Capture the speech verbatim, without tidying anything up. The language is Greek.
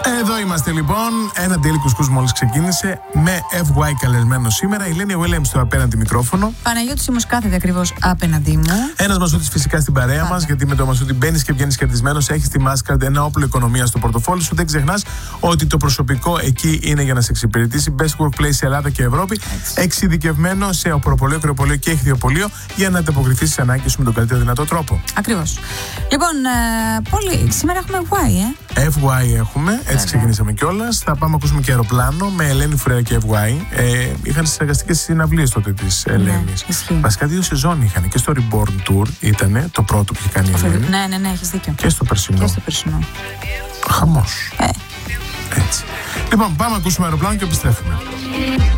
Εδώ είμαστε λοιπόν. Ένα Daily Κουσκούς μόλις ξεκίνησε με εφ γουάι καλεσμένο σήμερα. Η Ελένη Williams στο απέναντι μικρόφωνο. Παναγιώτης Σίμος κάθεται ακριβώς απέναντί μου. Ένας Μασούτης φυσικά στην παρέα μας, γιατί με το Μασούτη μπαίνεις και βγαίνεις κερδισμένος. Έχεις τη Mastercard, ένα όπλο οικονομίας στο πορτοφόλι σου. Δεν ξεχνάς ότι το προσωπικό εκεί είναι για να σε εξυπηρετήσει. Best Workplace σε Ελλάδα και Ευρώπη. Εξειδικευμένο σε οπωροπολείο, κρεοπολείο και ηχθειοπολείο για να ανταποκριθείς στις ανάγκες σου με τον καλύτερο δυνατό τρόπο. Ακριβώς. Λοιπόν, ε, πολύ, σήμερα έχουμε εφ γουάι, ε. εφ γουάι έχουμε, έτσι ξεκινήσαμε κιόλας. Θα πάμε να ακούσουμε και αεροπλάνο με Ελένη Φουρέα και εφ γουάι. Ε, είχαν συνεργαστικές συναυλίες τότε της Ελένης. Ναι, βασικά δύο σεζόν είχαν. Και στο Reborn Tour ήταν το πρώτο που είχε κάνει η Ελένη. Ναι, ναι, ναι, έχεις δίκιο. Και στο περσινό. Και στο περσινό. Χαμός. Ε. Έτσι. Λοιπόν, πάμε να ακούσουμε αεροπλάνο και επιστρέφουμε.